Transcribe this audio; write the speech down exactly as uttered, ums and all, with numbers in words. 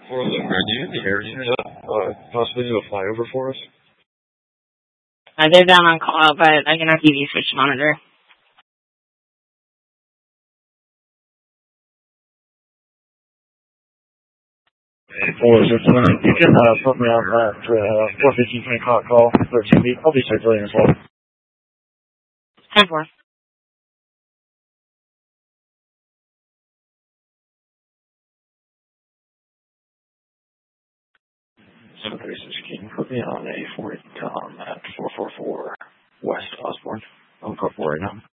For the do you have the air unit up? Uh, possibly do a flyover for us? Uh, they're down on call, but I can have T V switch monitor. Four six nine. You can uh, put me on that uh, four fifteen twenty o'clock call for T V. I'll be circulating as well. ten four. So Gracious, can you put me on a Ford Tom at four four four West Osborne? I'll go for it now.